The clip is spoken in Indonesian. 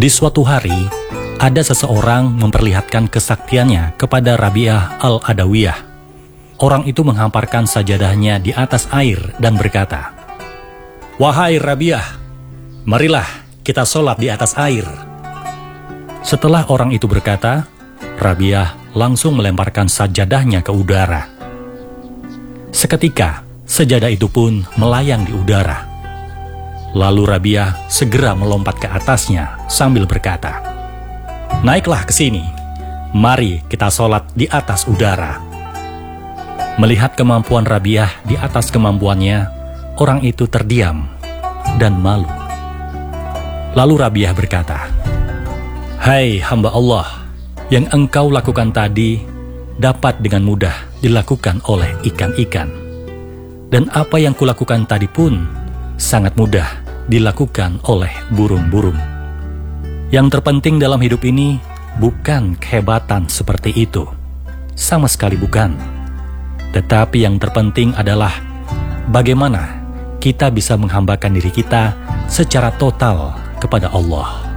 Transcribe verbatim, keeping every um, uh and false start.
Di suatu hari, ada seseorang memperlihatkan kesaktiannya kepada Rabi'ah al-Adawiyah. Orang itu menghamparkan sajadahnya di atas air dan berkata, "Wahai Rabi'ah, marilah kita sholat di atas air." Setelah orang itu berkata, Rabi'ah langsung melemparkan sajadahnya ke udara. Seketika, sajadah itu pun melayang di udara. Lalu Rabi'ah segera melompat ke atasnya sambil berkata, "Naiklah ke sini, mari kita sholat di atas udara." Melihat kemampuan Rabi'ah di atas kemampuannya, orang itu terdiam dan malu. Lalu Rabi'ah berkata, "Hai hamba Allah, yang engkau lakukan tadi dapat dengan mudah dilakukan oleh ikan-ikan. Dan apa yang kulakukan tadi pun sangat mudah dilakukan oleh burung-burung. Yang terpenting dalam hidup ini bukan kehebatan seperti itu, sama sekali bukan. Tetapi yang terpenting adalah bagaimana kita bisa menghambakan diri kita secara total kepada Allah."